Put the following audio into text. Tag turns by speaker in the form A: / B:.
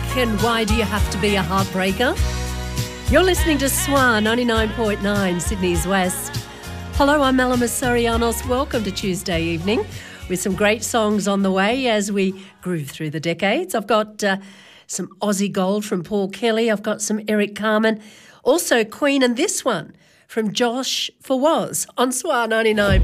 A: and Why Do You Have to Be a Heartbreaker? You're listening to SWA 99.9, Sydney's West. Hello, I'm Melanie Sorianos. Welcome to Tuesday evening with some great songs on the way as we groove through the decades. I've got some Aussie gold from Paul Kelly. I've got some Eric Carmen, also Queen, and this one from Josh Fawaz on SWA 99.